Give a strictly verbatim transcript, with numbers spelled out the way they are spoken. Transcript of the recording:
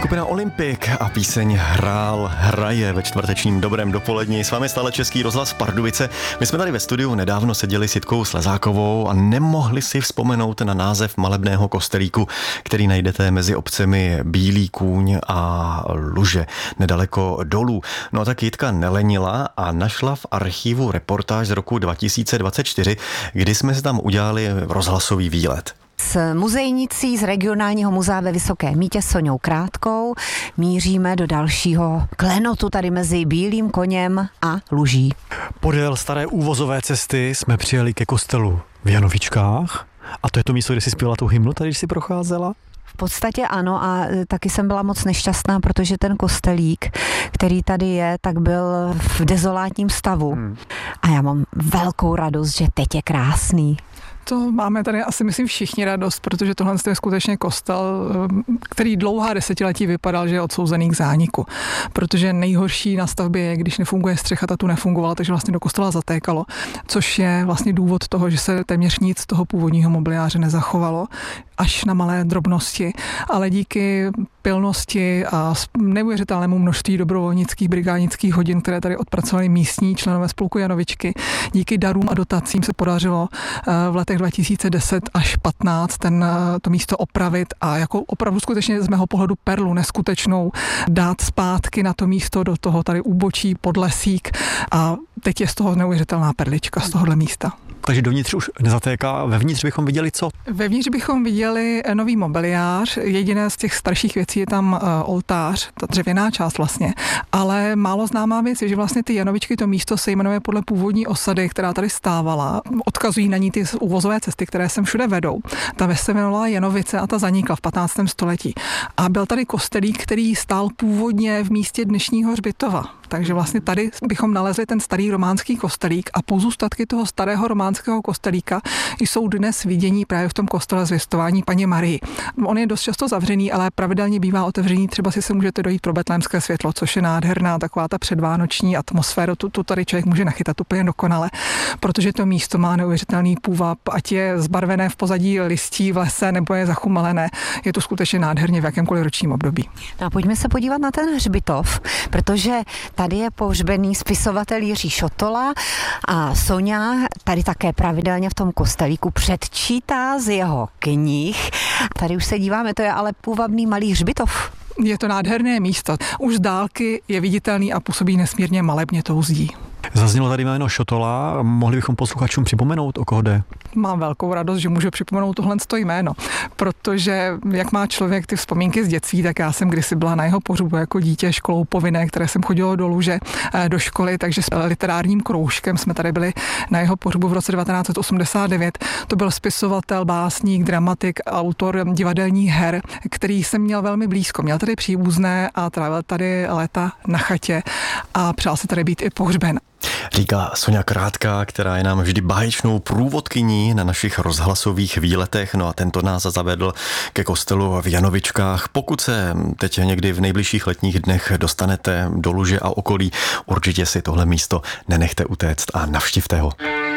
Skupina Olympik a píseň Hrál, hraje ve čtvrtečním dobrém dopoledni. S vámi stále Český rozhlas Pardubice. My jsme tady ve studiu nedávno seděli s Jitkou Slezákovou a nemohli si vzpomenout na název malebného kostelíku, který najdete mezi obcemi Bílý kůň a Luže, nedaleko dolů. No a tak Jitka nelenila a našla v archivu reportáž z roku dva tisíce dvacet čtyři, kdy jsme si tam udělali rozhlasový výlet. S muzejnicí z regionálního muzea ve Vysoké Mýtě Soňou Krátkou míříme do dalšího klenotu tady mezi Bílým koněm a Luží. Podél staré úvozové cesty jsme přijeli ke kostelu v Janovičkách a to je to místo, kde jsi zpívala tu hymnu, tady když jsi procházela? V podstatě ano a taky jsem byla moc nešťastná, protože ten kostelík, který tady je, tak byl v dezolátním stavu. Hmm. A já mám velkou radost, že teď je krásný. To máme tady asi, myslím, všichni radost, protože tohle je skutečně kostel, který dlouhá desetiletí vypadal, že je odsouzený k zániku. Protože nejhorší na stavbě je, když nefunguje střecha, ta tu nefungovala, takže vlastně do kostela zatékalo, což je vlastně důvod toho, že se téměř nic z toho původního mobiliáře nezachovalo, až na malé drobnosti, ale díky pilnosti a neuvěřitelnému množství dobrovolnických brigádnických hodin, které tady odpracovali místní členové spolku Janovičky, díky darům a dotacím se podařilo v letech dva tisíce deset až patnáct ten, to místo opravit a jako opravdu skutečně z mého pohledu perlu neskutečnou dát zpátky na to místo do toho tady úbočí Podlesík a teď je z toho neuvěřitelná perlička z tohohle místa. Takže dovnitř už nezatéká, vevnitř bychom viděli co? Vevnitř bychom viděli nový mobiliář, jediné z těch starších věcí je tam oltář, ta dřevěná část vlastně, ale málo známá věc je, že vlastně ty Janovičky, to místo se jmenuje podle původní osady, která tady stávala, odkazují na ní ty úvozové cesty, které sem všude vedou. Ta ves se jmenovala Janovice a ta zanikla v patnáctém století. A byl tady kostelík, který stál původně v místě dnešního hřbitova. Takže vlastně tady bychom nalezli ten starý románský kostelík a pozůstatky toho starého románského kostelíka jsou dnes vidění právě v tom kostele Zvěstování Panně Marii. On je dost často zavřený, ale pravidelně bývá otevřený, třeba si se můžete dojít pro betlémské světlo, což je nádherná taková ta předvánoční atmosféra, tu, tu tady člověk může nachytat úplně dokonale, protože to místo má neuvěřitelný půvab, ať je zbarvené v pozadí listí v lese nebo je zachumalené, je to skutečně nádherně v jakémkoliv ročním období. No a pojďme se podívat na ten hřbitov, protože tady je pohřbený spisovatel Jiří Šotola a Soňa tady také pravidelně v tom kostelíku předčítá z jeho knih. Tady už se díváme, to je ale půvabný malý hřbitov. Je to nádherné místo. Už z dálky je viditelný a působí nesmírně malebně tou zdí. Zaznělo tady jméno Šotola, mohli bychom posluchačům připomenout, o koho jde? Mám velkou radost, že můžu připomenout tohle jméno, protože jak má člověk ty vzpomínky z dětství, tak já jsem kdysi byla na jeho pohřbu jako dítě školou povinné, které jsem chodila do Luže do školy, takže s literárním kroužkem jsme tady byli na jeho pohřbu v roce devatenáct set osmdesát devět. To byl spisovatel, básník, dramatik, autor divadelních her, který jsem měl velmi blízko. Měl tady příbuzné a trávil tady léta na chatě a přál se tady být i pohřben. Říká Soňa Krátká, která je nám vždy báječnou průvodkyní na našich rozhlasových výletech. No a tento nás zavedl ke kostelu v Janovičkách. Pokud se teď někdy v nejbližších letních dnech dostanete do Luže a okolí, určitě si tohle místo nenechte utéct a navštivte ho.